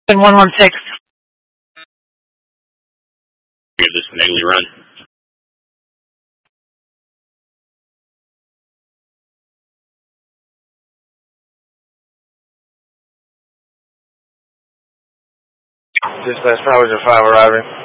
And 116. Give this an Nagely run. Dispatch Power 5 arriving.